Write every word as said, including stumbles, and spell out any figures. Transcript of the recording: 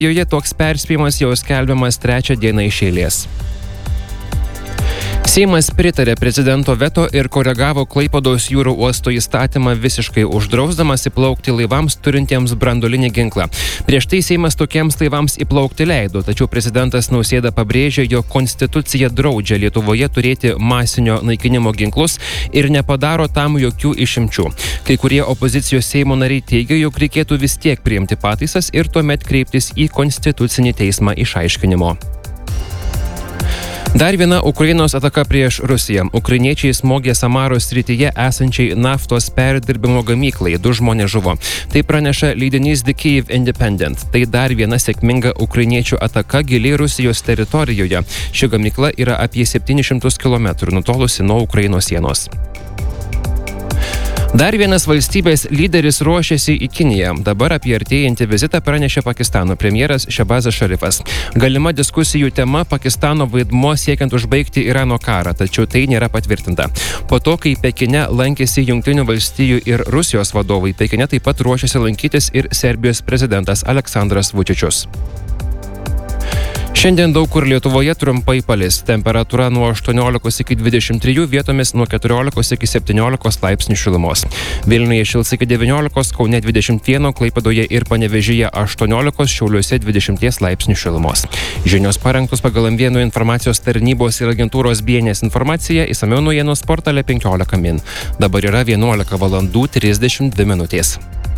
Joje toks perspėjimas jau skelbiamas trečią dieną iš eilės. Seimas pritarė prezidento veto ir koregavo Klaipėdos jūrų uosto įstatymą visiškai uždrausdamas įplaukti laivams turintiems branduolinį ginklą. Prieš tai Seimas tokiems laivams įplaukti leido, tačiau prezidentas Nausėda pabrėžė, jog konstitucija draudžia Lietuvoje turėti masinio naikinimo ginklus ir nepadaro tam jokių išimčių. Kai kurie opozicijos Seimo nariai teigia, jog reikėtų vis tiek priimti pataisas ir tuomet kreiptis į Konstitucinį teismą išaiškinimo. Dar viena Ukrainos ataka prieš Rusiją. Ukrainiečiai smogė Samaros srityje esančiai naftos perdirbimo gamyklai. Du žmonės žuvo. Tai praneša leidinys The Kyiv Independent. Tai dar viena sėkminga ukrainiečių ataka giliai Rusijos teritorijoje. Ši gamykla yra apie septynis šimtus kilometrų nutolusi nuo Ukrainos sienos. Dar vienas valstybės lyderis ruošiasi į Kiniją. Dabar apie artėjantį vizitą pranešė Pakistano premjeras Šehbazas Šarifas. Galima diskusijų tema Pakistano vaidmuo siekiant užbaigti Irano karą, tačiau tai nėra patvirtinta. Po to, kai Pekine lankėsi Jungtinių valstijų ir Rusijos vadovai, Pekine taip pat ruošiasi lankytis ir Serbijos prezidentas Aleksandras Vučičius. Šiandien daug kur Lietuvoje trumpai palis. Temperatūra nuo aštuoniolikos iki dvidešimt trijų, vietomis nuo keturiolikos iki septyniolikos laipsnių šilumos. Vilniuje šils iki devyniolikos, Kaune dvidešimt vieno, Klaipėdoje ir Panevėžyje aštuoniolikos, Šiauliuose dvidešimt laipsnių šilumos. Žinios parengtos pagal M vienas informacijos tarnybos ir agentūros B N S informaciją, išsamiau naujienų portale penkiolika min. Dabar yra vienuolika valandų trisdešimt dvi minutės.